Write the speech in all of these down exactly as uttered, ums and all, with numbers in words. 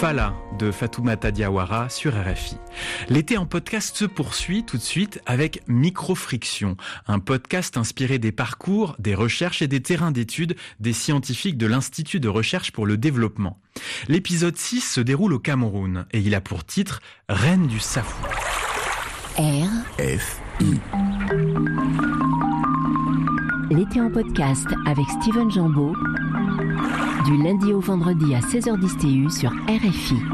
Fala de Fatoumata Diawara sur R F I. L'été en podcast se poursuit tout de suite avec Microfriction, un podcast inspiré des parcours, des recherches et des terrains d'études des scientifiques de l'Institut de recherche pour le développement. L'épisode six se déroule au Cameroun et il a pour titre Reine du Safou. R F I. L'été en podcast avec Steven Jambeau, du lundi au vendredi à seize heures dix T U sur R F I.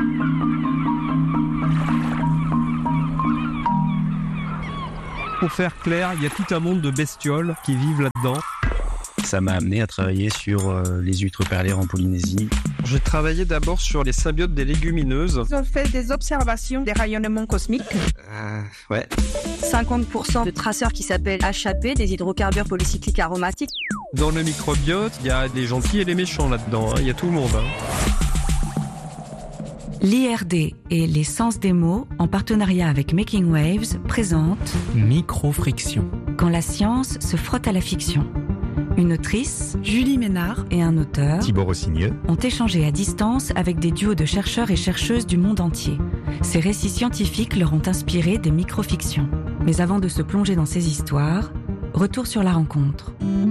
Pour faire clair, il y a tout un monde de bestioles qui vivent là-dedans. Ça m'a amené à travailler sur euh, les huîtres perlières en Polynésie. J'ai travaillé d'abord sur les symbiotes des légumineuses. Ils ont fait des observations des rayonnements cosmiques. Euh, ouais. cinquante pour cent de traceurs qui s'appellent H A P, des hydrocarbures polycycliques aromatiques. Dans le microbiote, il y a des gentils et des méchants là-dedans. Il hein. y a tout le monde. Hein. L'I R D et les Sens des mots, en partenariat avec Making Waves, présentent Microfriction. Quand la science se frotte à la fiction. Une autrice, Julie Ménard, et un auteur, Thibaut Rossigneux, ont échangé à distance avec des duos de chercheurs et chercheuses du monde entier. Ces récits scientifiques leur ont inspiré des microfictions. Mais avant de se plonger dans ces histoires, retour sur la rencontre.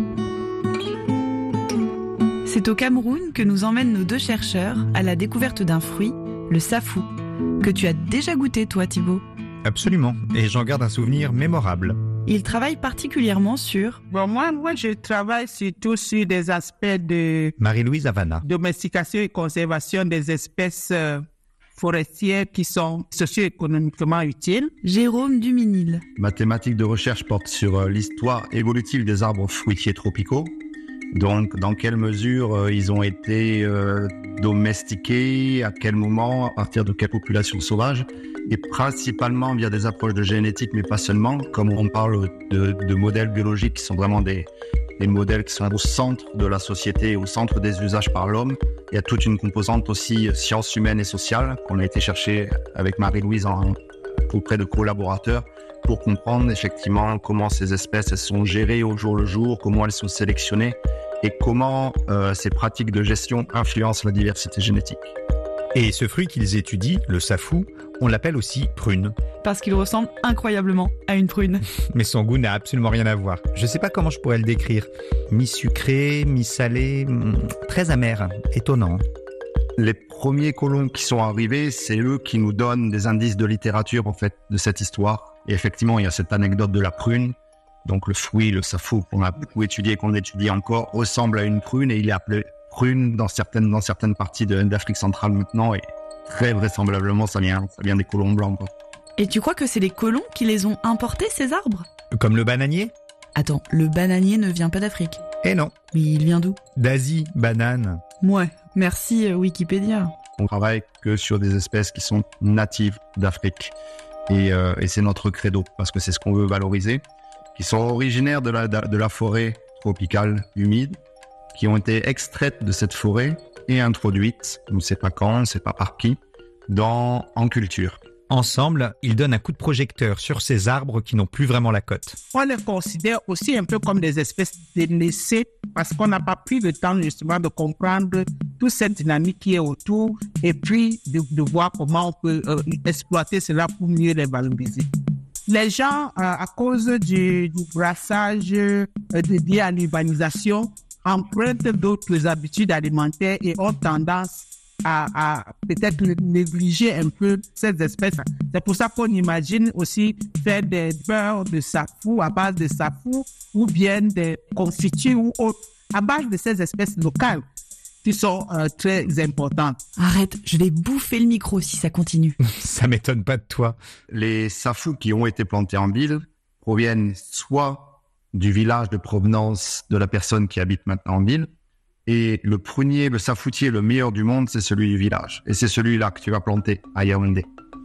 C'est au Cameroun que nous emmènent nos deux chercheurs à la découverte d'un fruit, le safou, que tu as déjà goûté toi Thibaut. Absolument, et j'en garde un souvenir mémorable. Il travaille particulièrement sur... Bon, moi, moi, je travaille surtout sur des aspects de... Marie-Louise Havana. Domestication et conservation des espèces euh, forestières qui sont socio-économiquement utiles. Jérôme Duminil. Ma thématique de recherche porte sur euh, l'histoire évolutive des arbres fruitiers tropicaux. Donc, dans quelle mesure euh, ils ont été euh, domestiqués, à quel moment, à partir de quelle population sauvage, et principalement via des approches de génétique, mais pas seulement, comme on parle de, de modèles biologiques qui sont vraiment des, des modèles qui sont au centre de la société, au centre des usages par l'homme. Il y a toute une composante aussi sciences humaines et sociales qu'on a été chercher avec Marie-Louise en, auprès de collaborateurs pour comprendre effectivement comment ces espèces elles sont gérées au jour le jour, comment elles sont sélectionnées et comment euh, ces pratiques de gestion influencent la diversité génétique. Et ce fruit qu'ils étudient, le safou, on l'appelle aussi prune. Parce qu'il ressemble incroyablement à une prune. Mais son goût n'a absolument rien à voir. Je ne sais pas comment je pourrais le décrire. Mi-sucré, mi-salé, très amer, étonnant. Les premiers colons qui sont arrivés, c'est eux qui nous donnent des indices de littérature en fait de cette histoire. Et effectivement, il y a cette anecdote de la prune. Donc le fruit, le safou, qu'on a beaucoup étudié, qu'on étudie encore, ressemble à une prune et il est appelé prune dans certaines, dans certaines parties de, d'Afrique centrale maintenant. Et très vraisemblablement, ça vient, ça vient des colons blancs, quoi. Et tu crois que c'est les colons qui les ont importés, ces arbres ? Comme le bananier ? Attends, le bananier ne vient pas d'Afrique. Eh non. Mais il vient d'où ? D'Asie, banane. Ouais, merci Wikipédia. On travaille que sur des espèces qui sont natives d'Afrique. Et, euh, et c'est notre credo, parce que c'est ce qu'on veut valoriser, qui sont originaires de la, de la forêt tropicale humide, qui ont été extraites de cette forêt et introduites, on ne sait pas quand, on ne sait pas par qui, dans, en culture. Ensemble, ils donnent un coup de projecteur sur ces arbres qui n'ont plus vraiment la cote. On les considère aussi un peu comme des espèces délaissées parce qu'on n'a pas pris le temps justement de comprendre toute cette dynamique qui est autour et puis de, de voir comment on peut euh, exploiter cela pour mieux les valoriser. Les gens, euh, à cause du, du brassage euh, lié à l'urbanisation, empruntent d'autres habitudes alimentaires et ont tendance à, à peut-être négliger un peu ces espèces. C'est pour ça qu'on imagine aussi faire des beurres de safou à base de safou ou bien des confitures ou autres à base de ces espèces locales qui sont euh, très importantes. Arrête, je vais bouffer le micro si ça continue. Ça m'étonne pas de toi. Les safous qui ont été plantés en ville proviennent soit du village de provenance de la personne qui habite maintenant en ville, et le prunier, le safoutier, le meilleur du monde, c'est celui du village. Et c'est celui-là que tu vas planter à Yaoundé.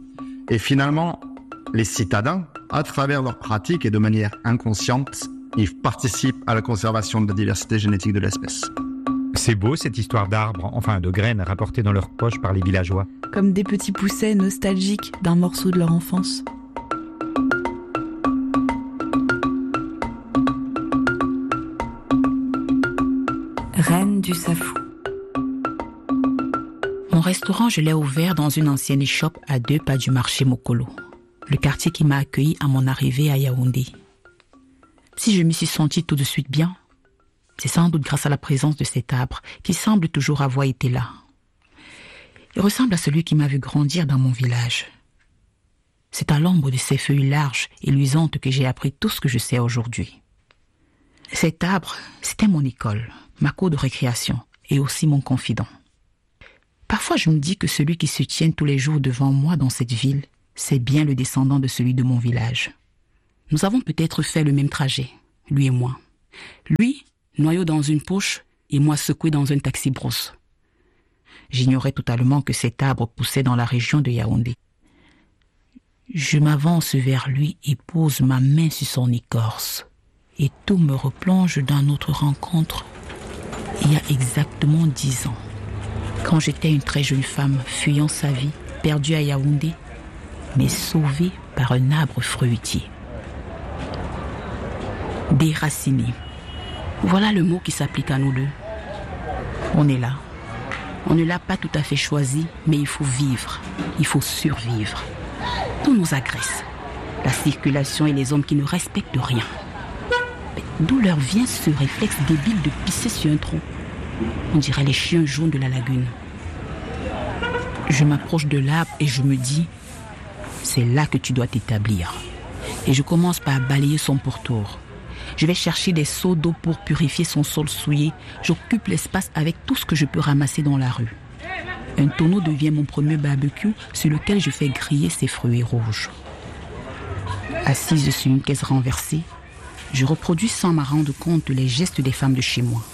Et finalement, les citadins, à travers leurs pratiques et de manière inconsciente, ils participent à la conservation de la diversité génétique de l'espèce. C'est beau cette histoire d'arbres, enfin de graines rapportées dans leur poche par les villageois. Comme des petits poussets nostalgiques d'un morceau de leur enfance. Reine du Safou. Mon restaurant, je l'ai ouvert dans une ancienne échoppe à deux pas du marché Mokolo, le quartier qui m'a accueilli à mon arrivée à Yaoundé. Si je m'y suis sentie tout de suite bien, c'est sans doute grâce à la présence de cet arbre qui semble toujours avoir été là. Il ressemble à celui qui m'a vu grandir dans mon village. C'est à l'ombre de ses feuilles larges et luisantes que j'ai appris tout ce que je sais aujourd'hui. Cet arbre, c'était mon école, ma cour de récréation et aussi mon confident. Parfois, je me dis que celui qui se tient tous les jours devant moi dans cette ville, c'est bien le descendant de celui de mon village. Nous avons peut-être fait le même trajet, lui et moi. Lui, noyau dans une poche, et moi secoué dans un taxi-brosse. J'ignorais totalement que cet arbre poussait dans la région de Yaoundé. Je m'avance vers lui et pose ma main sur son écorce. Et tout me replonge dans notre rencontre il y a exactement dix ans. Quand j'étais une très jeune femme fuyant sa vie, perdue à Yaoundé, mais sauvée par un arbre fruitier. Déraciné. Voilà le mot qui s'applique à nous deux. On est là. On ne l'a pas tout à fait choisi, mais il faut vivre. Il faut survivre. Tout nous agresse. La circulation et les hommes qui ne respectent rien. Mais d'où leur vient ce réflexe débile de pisser sur un tronc? On dirait les chiens jaunes de la lagune. Je m'approche de l'arbre et je me dis, c'est là que tu dois t'établir. Et je commence par balayer son pourtour. Je vais chercher des seaux d'eau pour purifier son sol souillé. J'occupe l'espace avec tout ce que je peux ramasser dans la rue. Un tonneau devient mon premier barbecue sur lequel je fais griller ces fruits rouges. Assise sur une caisse renversée, je reproduis sans m'en rendre compte les gestes des femmes de chez moi.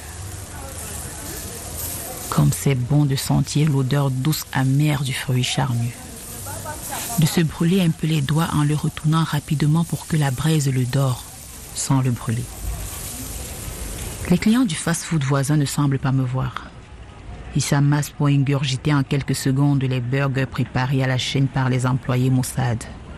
Comme c'est bon de sentir l'odeur douce amère du fruit charnu. De se brûler un peu les doigts en le retournant rapidement pour que la braise le dore, sans le brûler. Les clients du fast-food voisin ne semblent pas me voir. Ils s'amassent pour ingurgiter en quelques secondes les burgers préparés à la chaîne par les employés Mossad.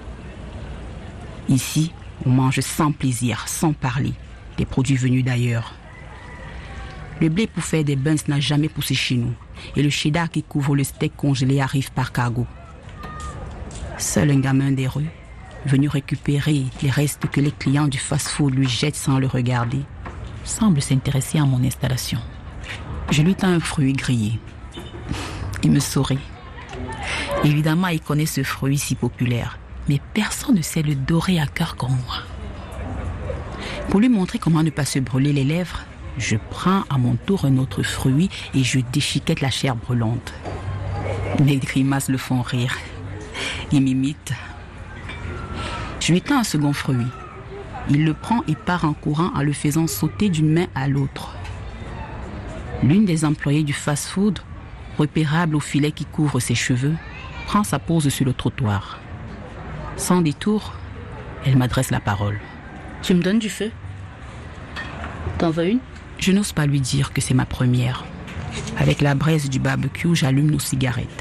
Ici, on mange sans plaisir, sans parler, des produits venus d'ailleurs. Le blé pour faire des buns n'a jamais poussé chez nous, et le cheddar qui couvre le steak congelé arrive par cargo. Seul un gamin des rues, venu récupérer les restes que les clients du fast-food lui jettent sans le regarder, semble s'intéresser à mon installation. Je lui tends un fruit grillé. Il me sourit. Évidemment, il connaît ce fruit si populaire, mais personne ne sait le dorer à cœur comme moi. Pour lui montrer comment ne pas se brûler les lèvres, je prends à mon tour un autre fruit et je déchiquette la chair brûlante. Mes grimaces le font rire. Il m'imite. Je lui tends un second fruit. Il le prend et part en courant en le faisant sauter d'une main à l'autre. L'une des employées du fast-food, repérable au filet qui couvre ses cheveux, prend sa pose sur le trottoir. Sans détour, elle m'adresse la parole. Tu me donnes du feu? T'en veux une? Je n'ose pas lui dire que c'est ma première. Avec la braise du barbecue, j'allume nos cigarettes.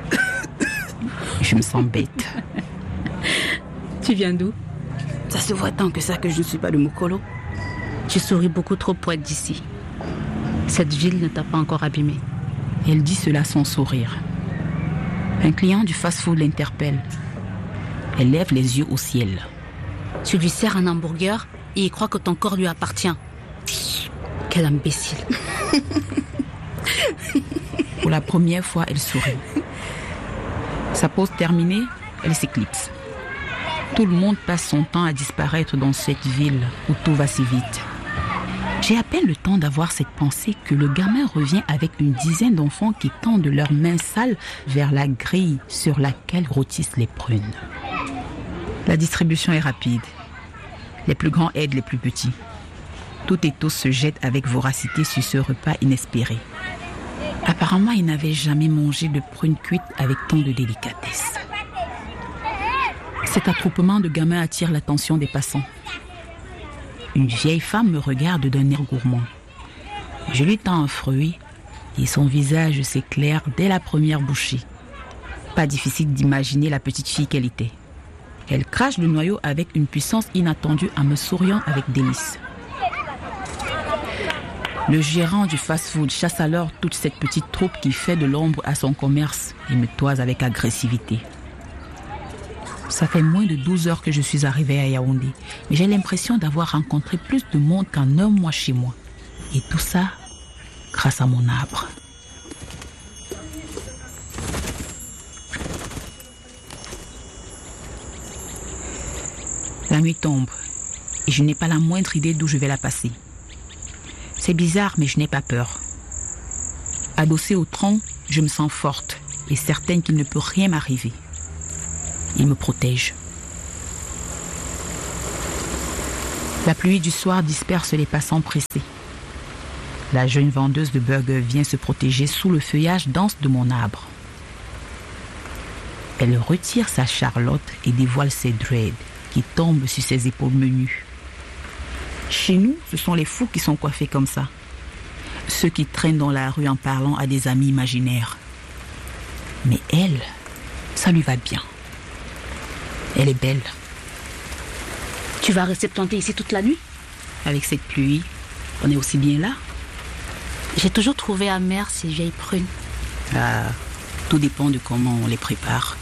Je me sens bête. Tu viens d'où? Ça se voit tant que ça que je ne suis pas de Mokolo. Tu souris beaucoup trop pour être d'ici. Cette ville ne t'a pas encore abîmé. Elle dit cela sans sourire. Un client du fast-food l'interpelle. Elle lève les yeux au ciel. Tu lui sers un hamburger et il croit que ton corps lui appartient. Quel imbécile. Pour la première fois, elle sourit. Sa pause terminée, elle s'éclipse. Tout le monde passe son temps à disparaître dans cette ville où tout va si vite. J'ai à peine le temps d'avoir cette pensée que le gamin revient avec une dizaine d'enfants qui tendent leurs mains sales vers la grille sur laquelle rôtissent les prunes. La distribution est rapide. Les plus grands aident les plus petits. Toutes et tous se jettent avec voracité sur ce repas inespéré. Apparemment, ils n'avaient jamais mangé de prunes cuites avec tant de délicatesse. Cet attroupement de gamins attire l'attention des passants. Une vieille femme me regarde d'un air gourmand. Je lui tends un fruit et son visage s'éclaire dès la première bouchée. Pas difficile d'imaginer la petite fille qu'elle était. Elle crache le noyau avec une puissance inattendue en me souriant avec délice. Le gérant du fast-food chasse alors toute cette petite troupe qui fait de l'ombre à son commerce et me toise avec agressivité. Ça fait moins de douze heures que je suis arrivée à Yaoundé, mais j'ai l'impression d'avoir rencontré plus de monde qu'en un mois chez moi. Et tout ça, grâce à mon arbre. La nuit tombe et je n'ai pas la moindre idée d'où je vais la passer. C'est bizarre, mais je n'ai pas peur. Adossée au tronc, je me sens forte et certaine qu'il ne peut rien m'arriver. Il me protège. La pluie du soir disperse les passants pressés. La jeune vendeuse de burgers vient se protéger sous le feuillage dense de mon arbre. Elle retire sa charlotte et dévoile ses dreads qui tombent sur ses épaules menues. Chez nous, ce sont les fous qui sont coiffés comme ça. Ceux qui traînent dans la rue en parlant à des amis imaginaires. Mais elle, ça lui va bien. Elle est belle. Tu vas rester plantée ici toute la nuit? Avec cette pluie, on est aussi bien là. J'ai toujours trouvé amères ces vieilles prunes. Ah, tout dépend de comment on les prépare.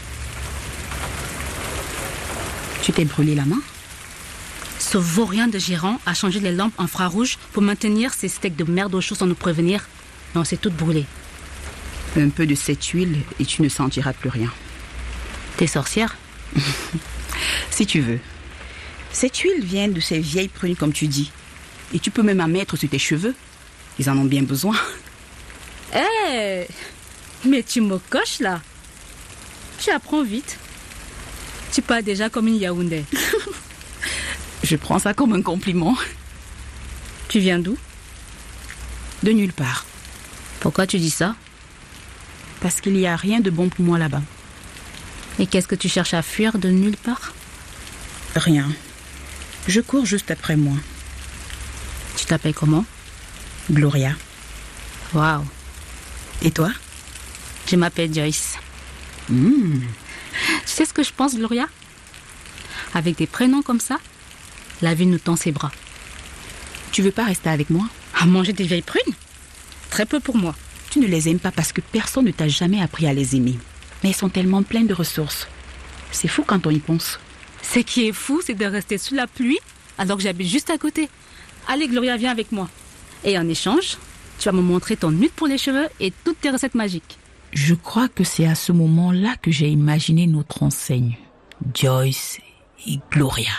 Tu t'es brûlé la main? Ce vaurien de gérant a changé les lampes en infrarouges pour maintenir ces steaks de merde au chaud sans nous prévenir. Non, c'est tout brûlé. Un peu de cette huile et tu ne sentiras plus rien. T'es sorcière? Si tu veux. Cette huile vient de ces vieilles prunes comme tu dis. Et tu peux même en mettre sur tes cheveux. Ils en ont bien besoin. Hé hey, mais tu me coches là. Tu apprends vite. Tu parles déjà comme une Yaoundé. Je prends ça comme un compliment. Tu viens d'où? De nulle part. Pourquoi tu dis ça? Parce qu'il n'y a rien de bon pour moi là-bas. Et qu'est-ce que tu cherches à fuir de nulle part? Rien. Je cours juste après moi. Tu t'appelles comment? Gloria. Waouh. Et toi? Je m'appelle Joyce. Mmh. Tu sais ce que je pense, Gloria? Avec des prénoms comme ça, la vie nous tend ses bras. Tu veux pas rester avec moi? À manger des vieilles prunes? Très peu pour moi. Tu ne les aimes pas parce que personne ne t'a jamais appris à les aimer. Mais elles sont tellement pleines de ressources. C'est fou quand on y pense. Ce qui est fou, c'est de rester sous la pluie alors que j'habite juste à côté. Allez, Gloria, viens avec moi. Et en échange, tu vas me montrer ton huile pour les cheveux et toutes tes recettes magiques. Je crois que c'est à ce moment-là que j'ai imaginé notre enseigne. Joyce et Gloria.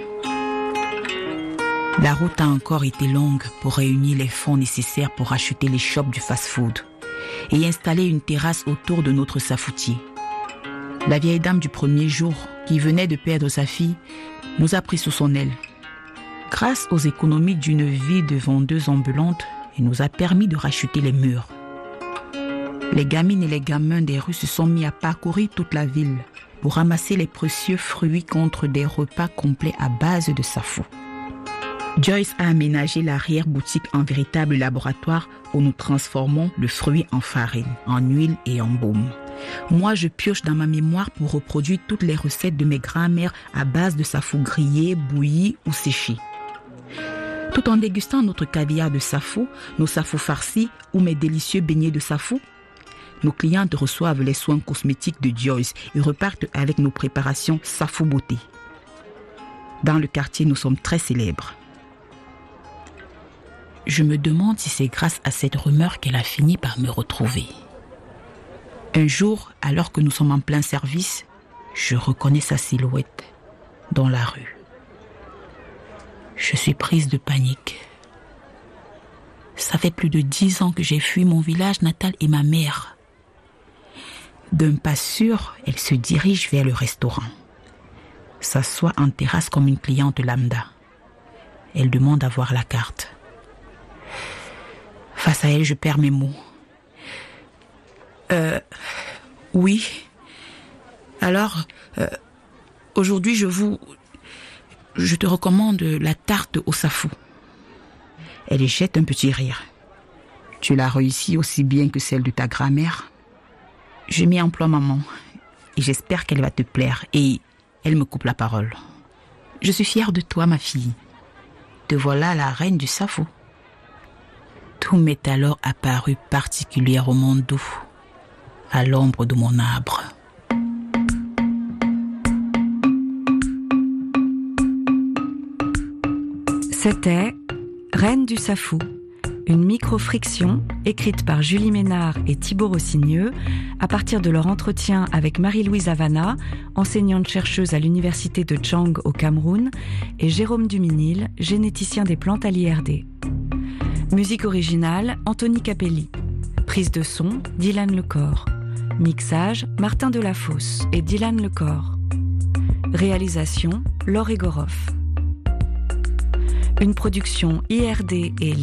La route a encore été longue pour réunir les fonds nécessaires pour acheter les shops du fast-food et installer une terrasse autour de notre safoutier. La vieille dame du premier jour, qui venait de perdre sa fille, nous a pris sous son aile. Grâce aux économies d'une vie de vendeuse ambulante, elle nous a permis de racheter les murs. Les gamines et les gamins des rues se sont mis à parcourir toute la ville pour ramasser les précieux fruits contre des repas complets à base de safou. Joyce a aménagé l'arrière-boutique en véritable laboratoire où nous transformons le fruit en farine, en huile et en baume. Moi, je pioche dans ma mémoire pour reproduire toutes les recettes de mes grands-mères à base de safou grillé, bouilli ou séché. Tout en dégustant notre caviar de safou, nos safou farcis ou mes délicieux beignets de safou, nos clientes reçoivent les soins cosmétiques de Joyce et repartent avec nos préparations safou beauté. Dans le quartier, nous sommes très célèbres. Je me demande si c'est grâce à cette rumeur qu'elle a fini par me retrouver. Un jour, alors que nous sommes en plein service, je reconnais sa silhouette dans la rue. Je suis prise de panique. Ça fait plus de dix ans que j'ai fui mon village natal et ma mère. D'un pas sûr, elle se dirige vers le restaurant. S'assoit en terrasse comme une cliente lambda. Elle demande à voir la carte. Face à elle, je perds mes mots. Euh, oui. Alors, euh, aujourd'hui, je vous... Je te recommande la tarte au safou. Elle jette un petit rire. Tu l'as réussi aussi bien que celle de ta grand-mère. Je m'y emploie, maman. Et j'espère qu'elle va te plaire. Et elle me coupe la parole. Je suis fière de toi, ma fille. Te voilà la reine du safou. Tout m'est alors apparu particulièrement doux, à l'ombre de mon arbre. C'était Reine du Safou, une micro-friction écrite par Julie Ménard et Thibaut Rossigneux à partir de leur entretien avec Marie-Louise Havana, enseignante-chercheuse à l'université de Tchang au Cameroun, et Jérôme Duminil, généticien des plantes à l'I R D. Musique originale, Anthony Capelli. Prise de son, Dylan Lecor. Mixage, Martin Delafosse et Dylan Lecor. Réalisation, Laure Egoroff. Une production I R D et